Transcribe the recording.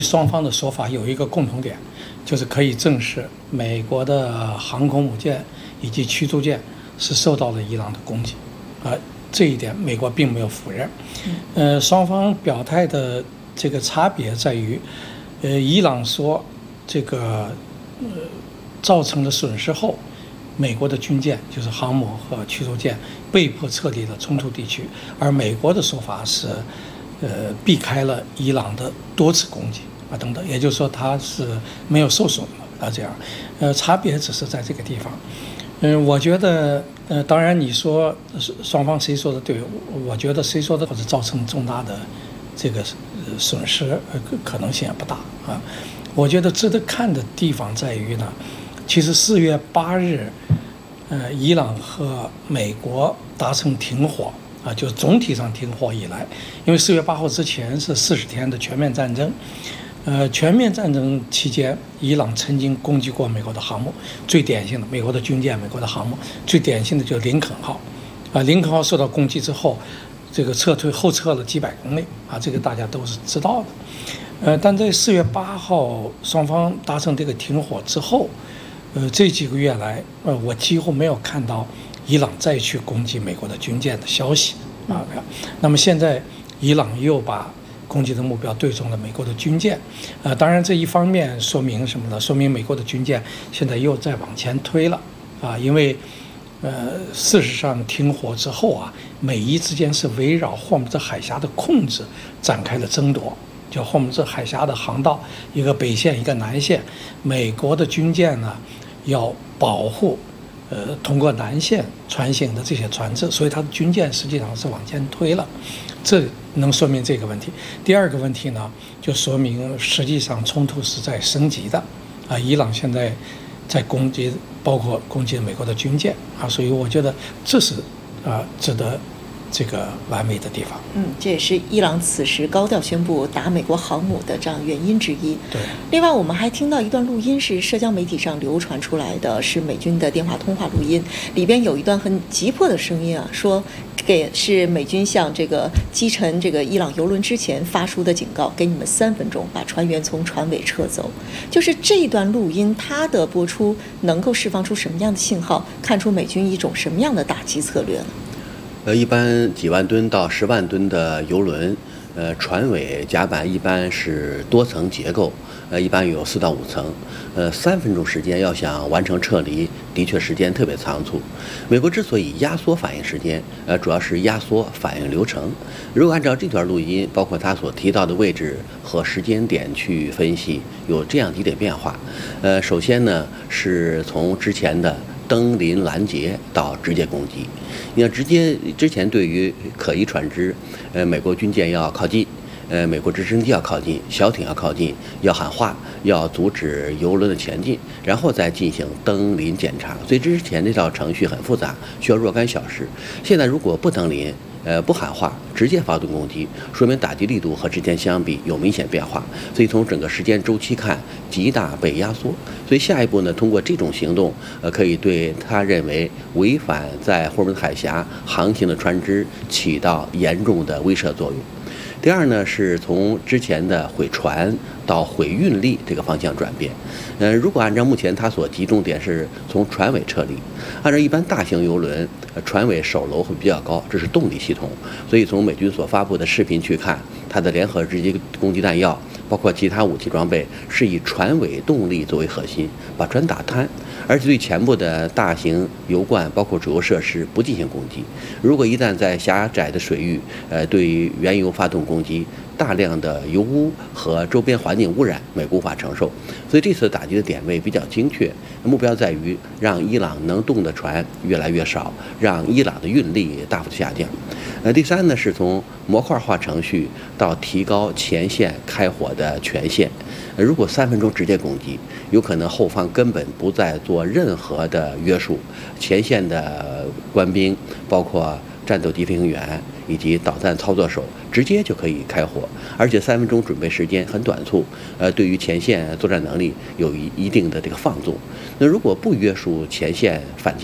双方的说法有一个共同点，就是可以证实美国的航空母舰以及驱逐舰是受到了伊朗的攻击，这一点美国并没有否认。双方表态的这个差别在于，伊朗说这个造成了损失后，美国的军舰就是航母和驱逐舰被迫撤离了冲突地区，而美国的说法是，避开了伊朗的多次攻击等等，也就是说它是没有受损的这样，差别只是在这个地方。我觉得，当然你说双方谁说的对，我觉得谁说的或者造成重大的这个损失可能性也不大啊。我觉得值得看的地方在于呢，其实4月8日，伊朗和美国达成停火就是总体上停火以来，因为4月8号之前是40天的全面战争。全面战争期间，伊朗曾经攻击过美国的航母，最典型的美国的军舰、美国的航母，最典型的就是林肯号，林肯号受到攻击之后，这个后撤了几百公里这个大家都是知道的。但在4月8号双方达成这个停火之后，这几个月来，我几乎没有看到伊朗再去攻击美国的军舰的消息那么现在伊朗又把攻击的目标对中了美国的军舰，当然这一方面说明什么呢？说明美国的军舰现在又在往前推了因为事实上停火之后美伊之间是围绕霍姆兹海峡的控制展开了争夺，就霍姆兹海峡的航道，一个北线一个南线，美国的军舰呢要保护通过南线船行的这些船只，所以它的军舰实际上是往前推了，这能说明这个问题。第二个问题呢，就说明实际上冲突是在升级的伊朗现在在攻击，包括攻击美国的军舰所以我觉得这是值得这个完美的地方。 这也是伊朗此时高调宣布打美国航母的这样原因之一。 对。 另外，我们还听到一段录音是社交媒体上流传出来的，是美军的电话通话录音，里边有一段很急迫的声音说是美军向这个击沉这个伊朗油轮之前发出的警告，给你们3分钟把船员从船尾撤走。就是这一段录音，它的播出能够释放出什么样的信号，看出美军一种什么样的打击策略呢？ 一般几万吨到10万吨的油轮，船尾甲板一般是多层结构，一般有4到5层，3分钟时间要想完成撤离，的确时间特别仓促。美国之所以压缩反应时间，主要是压缩反应流程。如果按照这段录音，包括他所提到的位置和时间点去分析，有这样几点变化。首先呢，是从之前的登临拦截到直接攻击。你要之前对于可疑船只，美国军舰要靠近，美国直升机要靠近，小艇要靠近，要喊话，要阻止油轮的前进，然后再进行登临检查。所以之前这套程序很复杂，需要若干小时。现在如果不登临，不喊话，直接发动攻击，说明打击力度和之前相比有明显变化，所以从整个时间周期看，极大被压缩。所以下一步呢，通过这种行动，可以对他认为违反在霍姆兹海峡航行的船只起到严重的威慑作用。第二呢，是从之前的毁船到毁运力这个方向转变。如果按照目前它所集中点是从船尾撤离，按照一般大型油轮，船尾首楼会比较高，这是动力系统。所以从美军所发布的视频去看，它的联合直击攻击弹药，包括其他武器装备，是以船尾动力作为核心，把船打瘫，而且对前部的大型油罐，包括主油设施不进行攻击。如果一旦在狭窄的水域，对于原油发动攻击，大量的油污和周边环境污染，美国无法承受。所以这次打击的点位比较精确，目标在于让伊朗能动的船越来越少，让伊朗的运力大幅下降。第三呢，是从模块化程序到提高前线开火的权限。如果3分钟直接攻击，有可能后方根本不再做任何的约束，前线的官兵，包括战斗机飞行员以及导弹操作手直接就可以开火，而且3分钟准备时间很短促，对于前线作战能力有一定的这个放纵。那如果不约束前线反击